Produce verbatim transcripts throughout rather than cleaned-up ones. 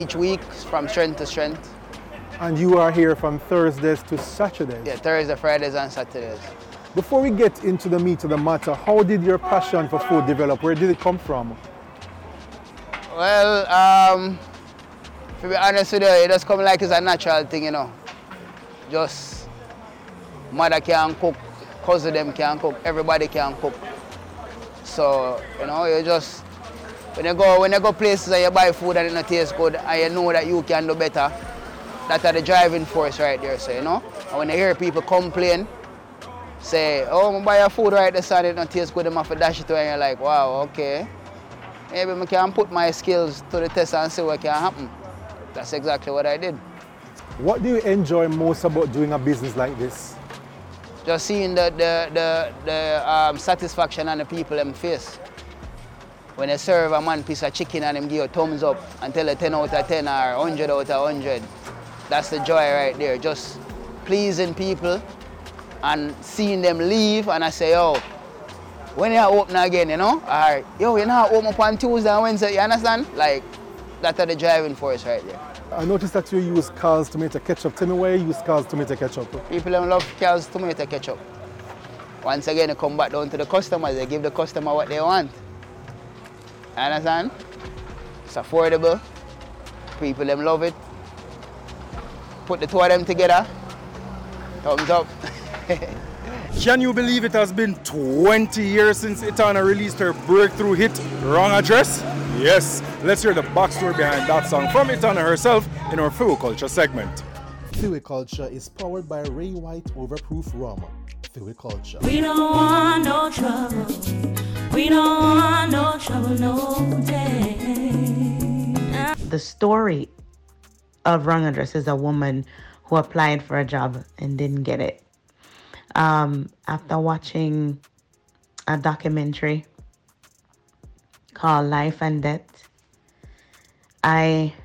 Each week from strength to strength. And you are here from Thursdays to Saturdays? Yeah, Thursday, Fridays and Saturdays. Before we get into the meat of the matter, how did your passion for food develop? Where did it come from? Well, um, to be honest with you, it just come like it's a natural thing, you know. Just mother can cook, cousin them can cook, everybody can cook. So, you know, you just, when you go when you go places and you buy food and it don't taste good and you know that you can do better, that's the driving force right there, so you know. And when you hear people complain, say, oh, I buy your food right this and it don't taste good, I'm have to dash it away, and you're like, wow, okay. Maybe I can put my skills to the test and see what can happen. That's exactly what I did. What do you enjoy most about doing a business like this? Just seeing the, the, the, the um, satisfaction on the people in face. When you serve a man piece of chicken and him give you a thumbs up and tell you ten out of ten or one hundred out of one hundred, that's the joy right there. Just pleasing people and seeing them leave and I say, yo, when you open again, you know? Or, yo, you're not open up on Tuesday and Wednesday, you understand? Like, that's the driving force right there. I noticed that you use Carl's tomato ketchup. Tell me why you use Carl's tomato ketchup. People don't love Carl's tomato ketchup. Once again, they come back down to the customers. They give the customer what they want. You understand? It's affordable. People them love it. Put the two of them together. Thumbs up. Can you believe it has been twenty years since Etana released her breakthrough hit, Wrong Address? Yes, let's hear the backstory behind that song from Etana herself in our Feel Culture segment. Feel Culture is powered by Ray White Overproof Rum. Feel Culture. We don't want no trouble. We don't want no trouble, no day. The story of Wrong Address is a woman who applied for a job and didn't get it. Um, after watching a documentary called Life and Death, I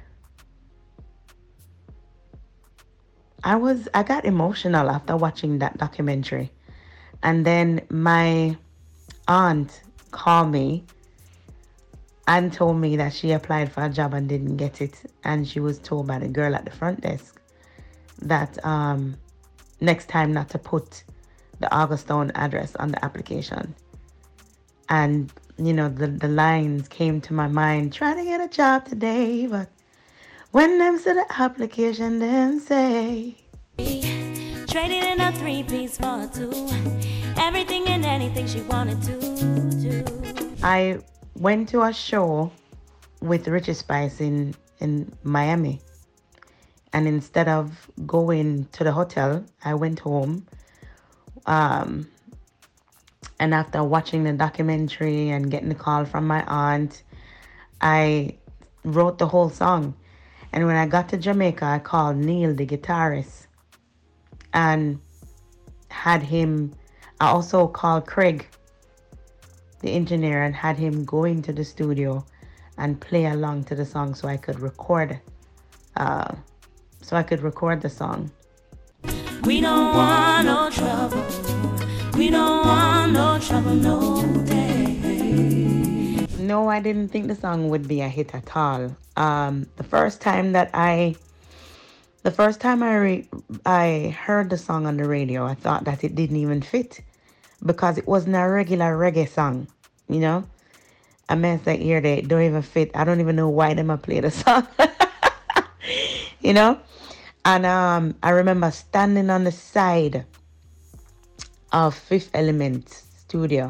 I was I got emotional after watching that documentary. And then my aunt called me and told me that she applied for a job and didn't get it. And she was told by the girl at the front desk that um, next time not to put the Augustone address on the application. And, you know, the, the lines came to my mind, trying to get a job today, but when them see the application, them say, traded in a three-piece for a two. Everything and anything she wanted to do. I went to a show with Richie Spice in, in Miami. And instead of going to the hotel, I went home. Um, and after watching the documentary and getting the call from my aunt, I wrote the whole song. And when I got to Jamaica, I called Neil, the guitarist, and had him, I also called Craig, the engineer, and had him go into the studio and play along to the song so I could record, uh, so I could record the song. We don't want no trouble. We don't want no trouble, no day. No, I didn't think the song would be a hit at all. Um, the first time that I, the first time I re- I heard the song on the radio, I thought that it didn't even fit because it wasn't a regular reggae song, you know. I meant that here they don't even fit. I don't even know why them a play the song, you know. And um, I remember standing on the side of Fifth Element studio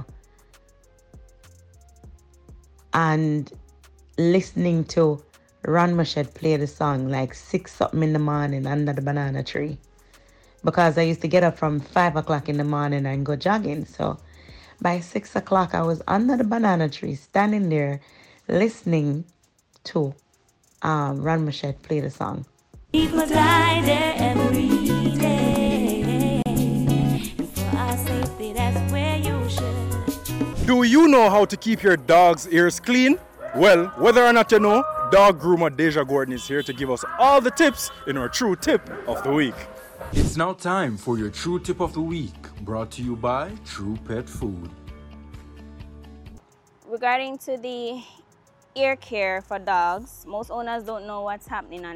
and listening to Ron Machette play the song like six something in the morning under the banana tree. Because I used to get up from five o'clock in the morning and go jogging. So by six o'clock I was under the banana tree standing there listening to um, Ron Machette play the song. He must lie there every day. For our safety, that's where you should. Do you know how to keep your dog's ears clean? Well, whether or not you know, dog groomer Deja Gordon is here to give us all the tips in our True Tip of the Week. It's now time for your True Tip of the Week, brought to you by True Pet Food. Regarding to the ear care for dogs. Most owners don't know what's happening on